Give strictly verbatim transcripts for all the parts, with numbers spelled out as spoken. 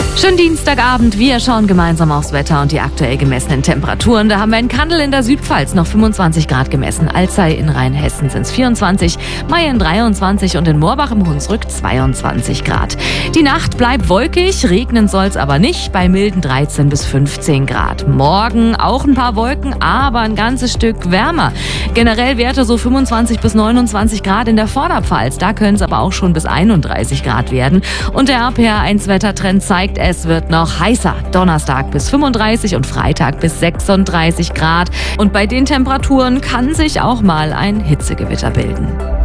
Schönen Dienstagabend, wir schauen gemeinsam aufs Wetter und die aktuell gemessenen Temperaturen. Da haben wir in Kandel in der Südpfalz noch fünfundzwanzig Grad gemessen, Alzey in Rheinhessen sind es vierundzwanzig, Mayen dreiundzwanzig und in Moorbach im Hunsrück zweiundzwanzig Grad. Die Nacht bleibt wolkig, regnen soll es aber nicht, bei milden dreizehn bis fünfzehn Grad. Morgen auch ein paar Wolken, aber ein ganzes Stück wärmer. Generell Werte so fünfundzwanzig bis neunundzwanzig Grad in der Vorderpfalz, da können es aber auch schon bis einunddreißig Grad werden. Und der R P R eins Wettertrend zeigt, es wird noch heißer. Donnerstag bis fünfunddreißig und Freitag bis sechsunddreißig Grad. Und bei den Temperaturen kann sich auch mal ein Hitzegewitter bilden.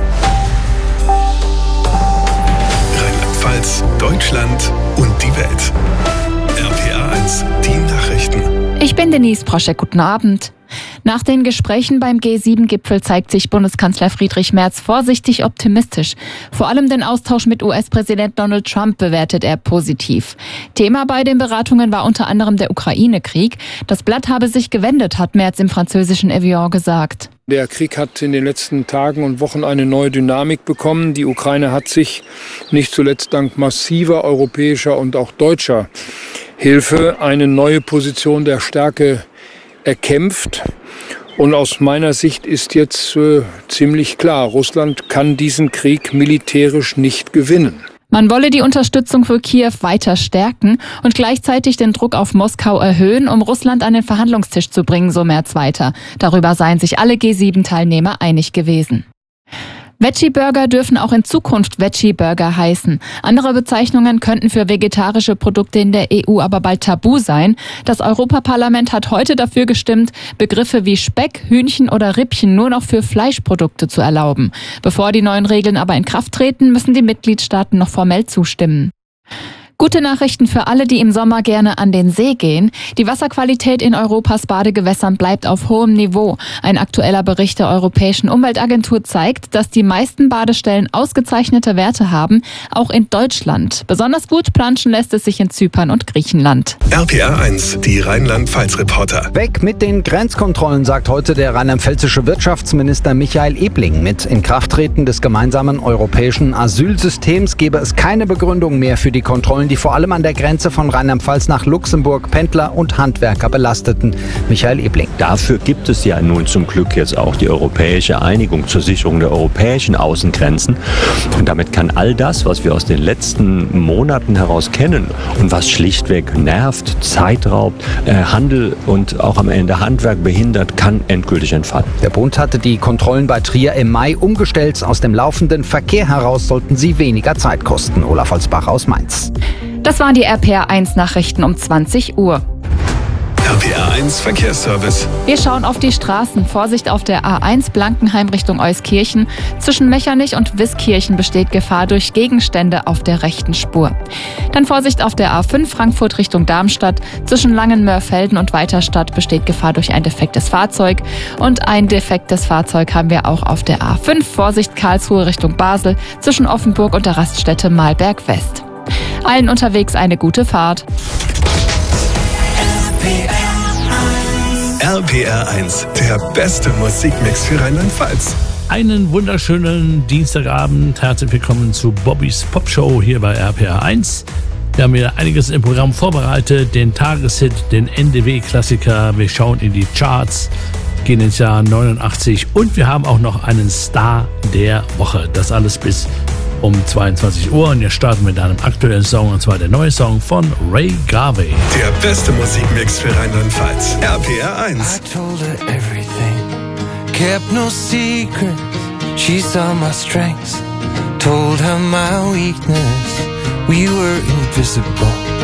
Rheinland-Pfalz, Deutschland und die Welt. R P R eins, die Nachrichten. Ich bin Denise Proschek, guten Abend. Nach den Gesprächen beim G sieben Gipfel zeigt sich Bundeskanzler Friedrich Merz vorsichtig optimistisch. Vor allem den Austausch mit U S-Präsident Donald Trump bewertet er positiv. Thema bei den Beratungen war unter anderem der Ukraine-Krieg. Das Blatt habe sich gewendet, hat Merz im französischen Evian gesagt. Der Krieg hat in den letzten Tagen und Wochen eine neue Dynamik bekommen. Die Ukraine hat sich nicht zuletzt dank massiver europäischer und auch deutscher Hilfe eine neue Position der Stärke erkämpft. Und aus meiner Sicht ist jetzt äh, ziemlich klar, Russland kann diesen Krieg militärisch nicht gewinnen. Man wolle die Unterstützung für Kiew weiter stärken und gleichzeitig den Druck auf Moskau erhöhen, um Russland an den Verhandlungstisch zu bringen, so Merz weiter. Darüber seien sich alle G sieben Teilnehmer einig gewesen. Veggie-Burger dürfen auch in Zukunft Veggie-Burger heißen. Andere Bezeichnungen könnten für vegetarische Produkte in der E U aber bald tabu sein. Das Europaparlament hat heute dafür gestimmt, Begriffe wie Speck, Hühnchen oder Rippchen nur noch für Fleischprodukte zu erlauben. Bevor die neuen Regeln aber in Kraft treten, müssen die Mitgliedstaaten noch formell zustimmen. Gute Nachrichten für alle, die im Sommer gerne an den See gehen. Die Wasserqualität in Europas Badegewässern bleibt auf hohem Niveau. Ein aktueller Bericht der Europäischen Umweltagentur zeigt, dass die meisten Badestellen ausgezeichnete Werte haben, auch in Deutschland. Besonders gut planschen lässt es sich in Zypern und Griechenland. R P R eins, die Rheinland-Pfalz-Reporter. Weg mit den Grenzkontrollen, sagt heute der rheinland-pfälzische Wirtschaftsminister Michael Ebling. Mit Inkrafttreten des gemeinsamen europäischen Asylsystems gebe es keine Begründung mehr für die Kontrollen, die vor allem an der Grenze von Rheinland-Pfalz nach Luxemburg Pendler und Handwerker belasteten. Michael Ebling. Dafür gibt es ja nun zum Glück jetzt auch die europäische Einigung zur Sicherung der europäischen Außengrenzen. Und damit kann all das, was wir aus den letzten Monaten heraus kennen und was schlichtweg nervt, Zeit raubt, äh, Handel und auch am Ende Handwerk behindert, kann endgültig entfallen. Der Bund hatte die Kontrollen bei Trier im Mai umgestellt. Aus dem laufenden Verkehr heraus sollten sie weniger Zeit kosten. Olaf Holzbach aus Mainz. Das waren die R P R eins Nachrichten um zwanzig Uhr. R P R eins Verkehrsservice. Wir schauen auf die Straßen. Vorsicht auf der A eins Blankenheim Richtung Euskirchen. Zwischen Mechernich und Wiskirchen besteht Gefahr durch Gegenstände auf der rechten Spur. Dann Vorsicht auf der A fünf Frankfurt Richtung Darmstadt. Zwischen Langenmörfelden und Weiterstadt besteht Gefahr durch ein defektes Fahrzeug. Und ein defektes Fahrzeug haben wir auch auf der A fünf. Vorsicht Karlsruhe Richtung Basel. Zwischen Offenburg und der Raststätte Malberg West. Allen unterwegs eine gute Fahrt. R P R eins, der beste Musikmix für Rheinland-Pfalz. Einen wunderschönen Dienstagabend. Herzlich willkommen zu Bobbys Popshow hier bei R P R eins. Wir haben hier einiges im Programm vorbereitet. Den Tageshit, den N D W-Klassiker. Wir schauen in die Charts, gehen ins Jahr neunundachtzig und wir haben auch noch einen Star der Woche. Das alles bis um zweiundzwanzig Uhr und jetzt starten wir mit einem aktuellen Song, und zwar der neue Song von Ray Garvey. Der beste Musikmix für Rheinland-Pfalz. R P R eins. I told her everything, kept no secrets. She saw my strengths, told her my weakness. We were invisible,